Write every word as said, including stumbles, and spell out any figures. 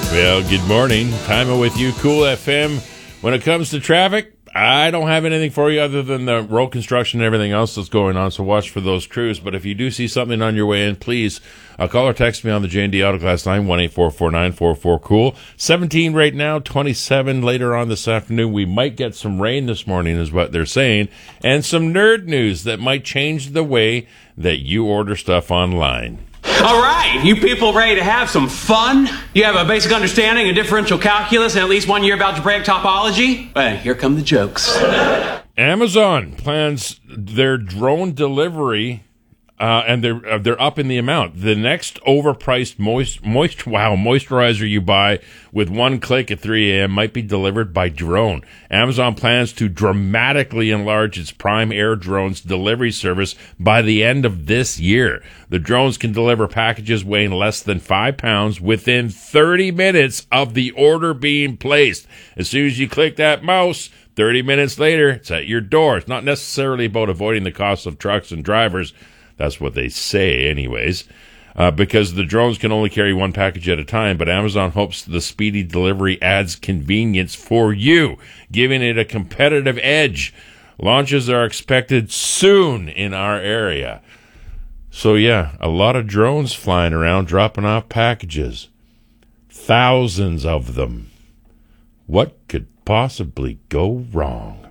Well, good morning. Time with you, Cool F M. When it comes to traffic, I don't have anything for you other than the road construction and everything else that's going on, so watch for those crews. But if you do see something on your way in, please uh, call or text me on the J and D Auto Class line, one eight four four nine four four cool. seventeen right now, twenty-seven later on this afternoon. We might get some rain this morning is what they're saying, and some nerd news that might change the way that you order stuff online. All right, you people ready to have some fun? You have a basic understanding of differential calculus and at least one year of algebraic topology? Well, here come the jokes. Amazon plans their drone delivery, uh, and they're uh, they're up in the amount. The next overpriced moist moist wow moisturizer you buy with one click at three a.m. might be delivered by drone. Amazon plans to dramatically enlarge its Prime Air drones delivery service by the end of this year. The drones can deliver packages weighing less than five pounds within thirty minutes of the order being placed. As soon as you click that mouse, thirty minutes later, it's at your door. It's not necessarily about avoiding the cost of trucks and drivers. That's what they say anyways, uh, because the drones can only carry one package at a time, but Amazon hopes the speedy delivery adds convenience for you, giving it a competitive edge. Launches are expected soon in our area. So yeah, a lot of drones flying around dropping off packages. Thousands of them. What could possibly go wrong?